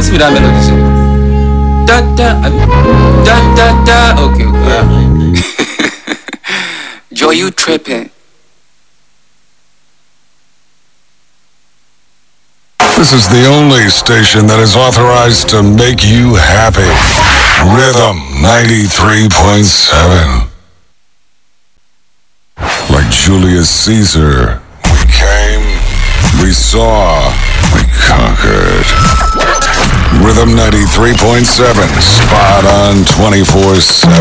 있습니다 멜로디즈. 따따 오케이. Joe, you tripping. This is the only station that is authorized to make you happy. Rhythm 93.7. Like Julius Caesar, we came, we saw, we conquered. Rhythm 93.7, spot on 24/7.